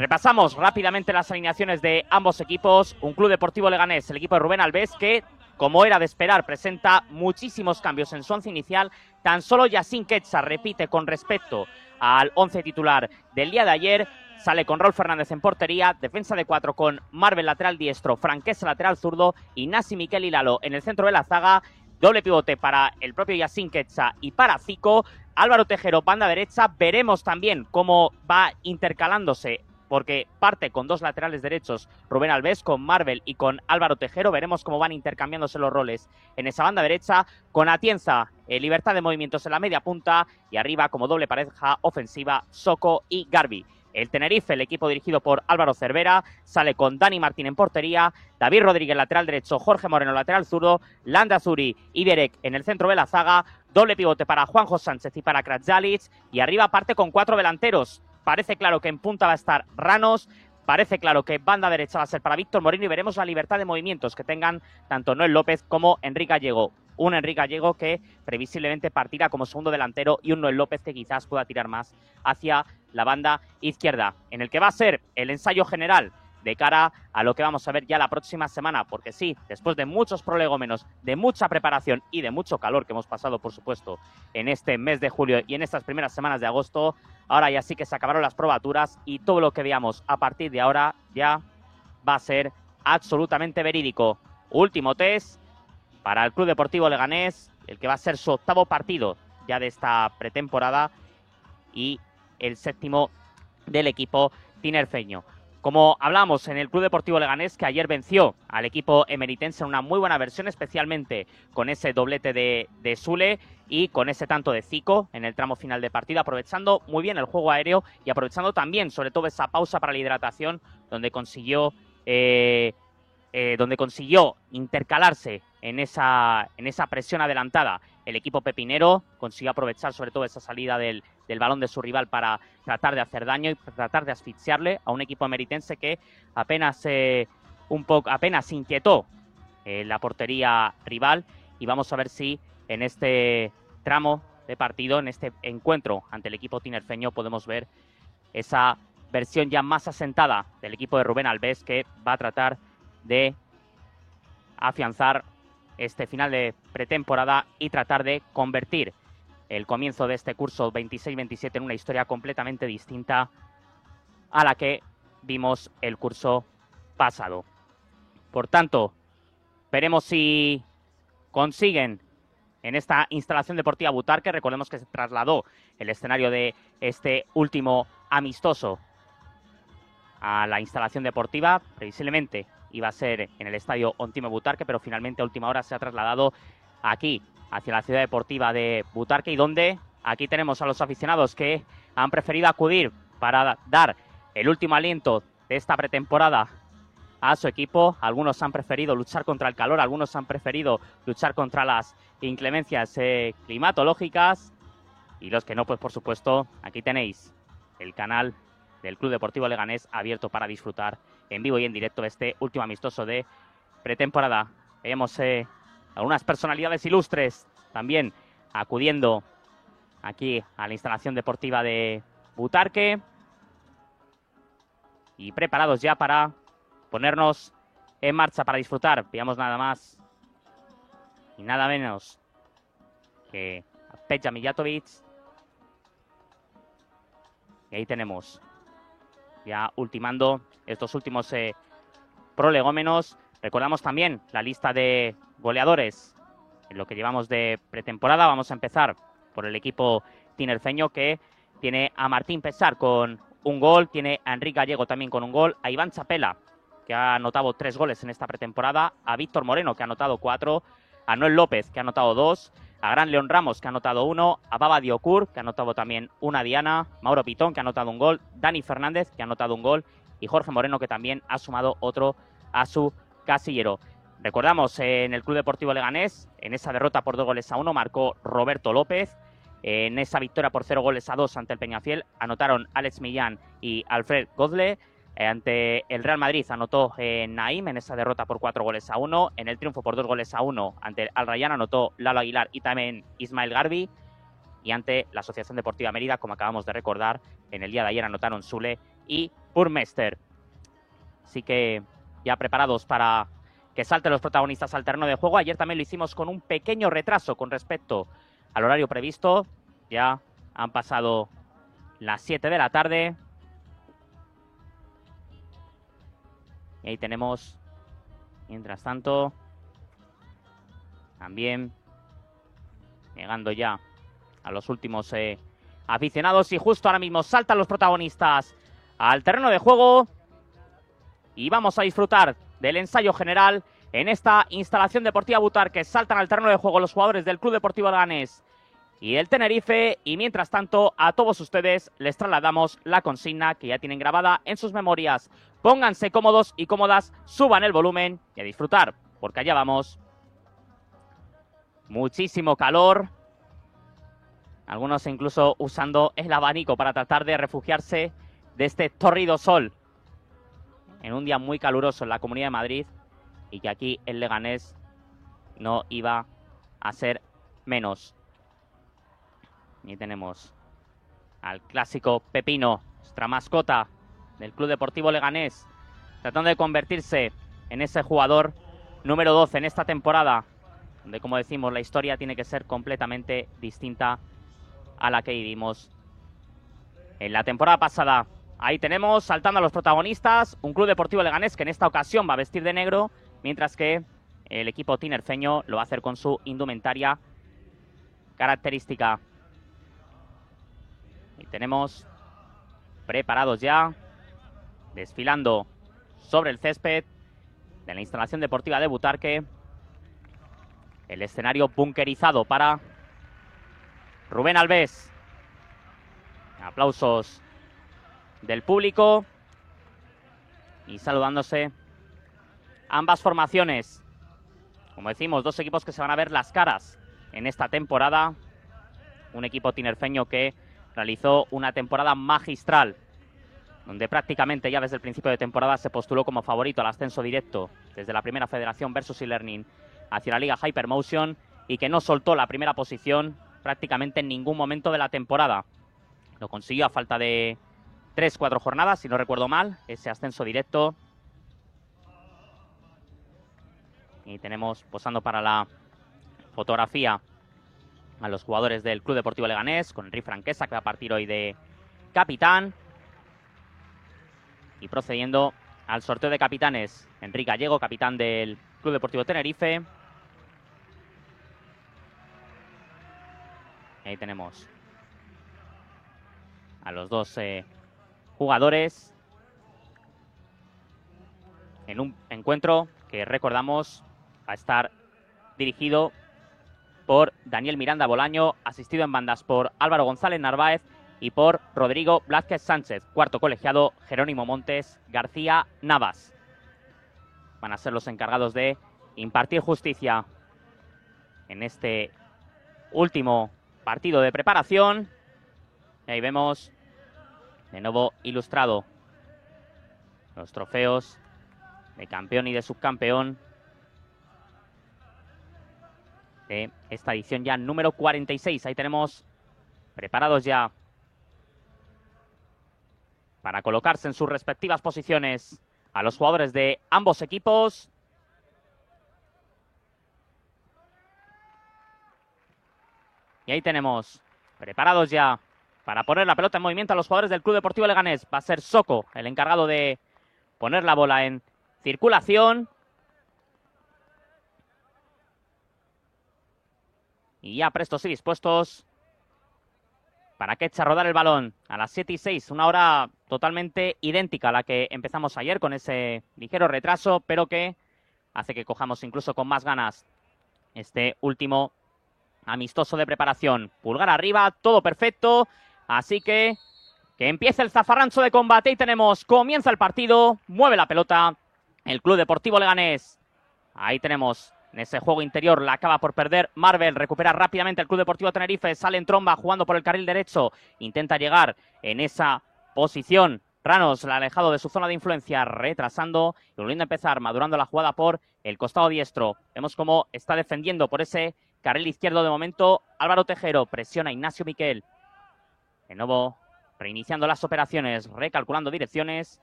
Repasamos rápidamente las alineaciones de ambos equipos. Un Club Deportivo Leganés, el equipo de Rubén Albés, que, como era de esperar, presenta muchísimos cambios en su once inicial. Tan solo Yacine Quetza repite con respecto al once titular del día de ayer. Sale con Raúl Fernández en portería, defensa de 4 con Marvel lateral diestro, Franquesa lateral zurdo y Nasi Miquel Hilalo en el centro de la zaga. Doble pivote para el propio Yacine Quetza y para Zico. Álvaro Tejero, banda derecha. Veremos también cómo va intercalándose, porque parte con dos laterales derechos, Rubén Albés, con Marvel y con Álvaro Tejero. Veremos cómo van intercambiándose los roles en esa banda derecha, con Atienza, libertad de movimientos en la media punta, y arriba como doble pareja ofensiva, Soko y Garbi. El Tenerife, el equipo dirigido por Álvaro Cervera, sale con Dani Martín en portería, David Rodríguez lateral derecho, Jorge Moreno lateral zurdo, Landa Zuri y Berek en el centro de la zaga, doble pivote para Juanjo Sánchez y para Krajalic, y arriba parte con 4 delanteros. Parece claro que en punta va a estar Ranos, parece claro que banda derecha va a ser para Víctor Moreno, y veremos la libertad de movimientos que tengan tanto Noel López como Enrique Gallego. Un Enrique Gallego que previsiblemente partirá como segundo delantero, y un Noel López que quizás pueda tirar más hacia la banda izquierda, en el que va a ser el ensayo general de cara a lo que vamos a ver ya la próxima semana, porque sí, después de muchos prolegómenos, de mucha preparación y de mucho calor que hemos pasado, por supuesto, en este mes de julio y en estas primeras semanas de agosto, ahora ya sí que se acabaron las probaturas, y todo lo que veamos a partir de ahora ya va a ser absolutamente verídico. Último test para el Club Deportivo Leganés, el que va a ser su octavo partido ya de esta pretemporada y el séptimo del equipo tinerfeño. Como hablamos en el Club Deportivo Leganés, que ayer venció al equipo emeritense en una muy buena versión, especialmente con ese doblete de Sule y con ese tanto de Zico en el tramo final de partido, aprovechando muy bien el juego aéreo y aprovechando también, sobre todo, esa pausa para la hidratación, donde consiguió intercalarse en esa presión adelantada. El equipo pepinero consiguió aprovechar sobre todo esa salida del balón de su rival para tratar de hacer daño y tratar de asfixiarle a un equipo emeritense que apenas inquietó la portería rival. Y vamos a ver si en este tramo de partido, en este encuentro ante el equipo tinerfeño, podemos ver esa versión ya más asentada del equipo de Rubén Albés, que va a tratar de afianzar este final de pretemporada y tratar de convertir el comienzo de este curso 26-27 en una historia completamente distinta a la que vimos el curso pasado. Por tanto, veremos si consiguen en esta instalación deportiva Butarque. Recordemos que se trasladó el escenario de este último amistoso a la instalación deportiva. Previsiblemente iba a ser en el estadio Ontime Butarque, pero finalmente a última hora se ha trasladado aquí, hacia la ciudad deportiva de Butarque, y donde aquí tenemos a los aficionados que han preferido acudir para dar el último aliento de esta pretemporada a su equipo. Algunos han preferido luchar contra el calor, algunos han preferido luchar contra las inclemencias climatológicas, y los que no, pues por supuesto, aquí tenéis el canal del Club Deportivo Leganés abierto para disfrutar en vivo y en directo de este último amistoso de pretemporada. Vemos algunas personalidades ilustres también acudiendo aquí a la instalación deportiva de Butarque, y preparados ya para ponernos en marcha para disfrutar. Veamos nada más y nada menos que a Peja Mijatovic. Y ahí tenemos ya ultimando estos últimos prolegómenos. Recordamos también la lista de goleadores en lo que llevamos de pretemporada. Vamos a empezar por el equipo tinerfeño, que tiene a Martín Pesar con un gol, tiene a Enrique Gallego también con un gol, a Iván Chapela, que ha anotado 3 goles en esta pretemporada, a Víctor Moreno, que ha anotado 4, a Noel López, que ha anotado 2, a Gran León Ramos, que ha anotado 1, a Baba Diocur, que ha anotado también una diana, Mauro Pitón, que ha anotado un gol, Dani Fernández, que ha anotado un gol, y Jorge Moreno, que también ha sumado otro a su casillero. Recordamos, en el Club Deportivo Leganés, en esa derrota por 2-1, marcó Roberto López. En esa victoria por 0-2 ante el Peñafiel anotaron Alex Millán y Alfred Godle. Ante el Real Madrid anotó Naim en esa derrota por 4-1. En el triunfo por 2-1 ante el Al Rayyan anotó Lalo Aguilar y también Ismael Garbi. Y ante la Asociación Deportiva Mérida, como acabamos de recordar, en el día de ayer anotaron Sule y Burmester. Así que ya preparados para que salten los protagonistas al terreno de juego. Ayer también lo hicimos con un pequeño retraso con respecto al horario previsto. Ya han pasado las 7 de la tarde. Y ahí tenemos, mientras tanto, también llegando ya a los últimos aficionados. Y justo ahora mismo saltan los protagonistas al terreno de juego. Y vamos a disfrutar del ensayo general en esta instalación deportiva Butarque. Saltan al terreno de juego los jugadores del Club Deportivo Leganés y del Tenerife. Y mientras tanto, a todos ustedes les trasladamos la consigna que ya tienen grabada en sus memorias. Pónganse cómodos y cómodas, suban el volumen y a disfrutar, porque allá vamos. Muchísimo calor. Algunos incluso usando el abanico para tratar de refugiarse de este tórrido sol. En un día muy caluroso en la Comunidad de Madrid. Y que aquí el Leganés no iba a ser menos. Y tenemos al clásico Pepino, nuestra mascota del Club Deportivo Leganés, tratando de convertirse en ese jugador número 12 en esta temporada, donde, como decimos, la historia tiene que ser completamente distinta a la que vivimos en la temporada pasada. Ahí tenemos, saltando a los protagonistas, un Club Deportivo Leganés que en esta ocasión va a vestir de negro, mientras que el equipo tinerfeño lo va a hacer con su indumentaria característica. Y tenemos preparados ya, desfilando sobre el césped de la instalación deportiva de Butarque, el escenario bunkerizado para Rubén Albés. Aplausos del público y saludándose ambas formaciones. Como decimos, dos equipos que se van a ver las caras en esta temporada. Un equipo tinerfeño que realizó una temporada magistral, donde prácticamente ya desde el principio de temporada se postuló como favorito al ascenso directo desde la primera federación Versus eLearning hacia la Liga Hypermotion, y que no soltó la primera posición prácticamente en ningún momento de la temporada. Lo consiguió a falta de 3-4 jornadas, si no recuerdo mal, ese ascenso directo. Y tenemos posando para la fotografía a los jugadores del Club Deportivo Leganés, con Enrique Franquesa, que va a partir hoy de capitán. Y procediendo al sorteo de capitanes, Enrique Gallego, capitán del Club Deportivo Tenerife. Y ahí tenemos a los dos jugadores en un encuentro que, recordamos, va a estar dirigido por Daniel Miranda Bolaño, asistido en bandas por Álvaro González Narváez y por Rodrigo Blázquez Sánchez. Cuarto colegiado, Jerónimo Montes García Navas. Van a ser los encargados de impartir justicia en este último partido de preparación. Y ahí vemos de nuevo ilustrado los trofeos de campeón y de subcampeón de esta edición ya número 46. Ahí tenemos preparados ya para colocarse en sus respectivas posiciones a los jugadores de ambos equipos. Y ahí tenemos preparados ya para poner la pelota en movimiento a los jugadores del Club Deportivo Leganés. Va a ser Soco el encargado de poner la bola en circulación. Y ya prestos y dispuestos para que eche a rodar el balón a las 7:06. Una hora totalmente idéntica a la que empezamos ayer, con ese ligero retraso, pero que hace que cojamos incluso con más ganas este último amistoso de preparación. Pulgar arriba, todo perfecto. Así que empiece el zafarrancho de combate y tenemos, comienza el partido, mueve la pelota el Club Deportivo Leganés. Ahí tenemos en ese juego interior, la acaba por perder Marvel, recupera rápidamente el Club Deportivo Tenerife, sale en tromba jugando por el carril derecho, intenta llegar en esa posición. Ranos, el alejado de su zona de influencia, retrasando y volviendo a empezar, madurando la jugada por el costado diestro. Vemos cómo está defendiendo por ese carril izquierdo de momento Álvaro Tejero, presiona Ignacio Miquel. De nuevo Reiniciando las operaciones, recalculando direcciones.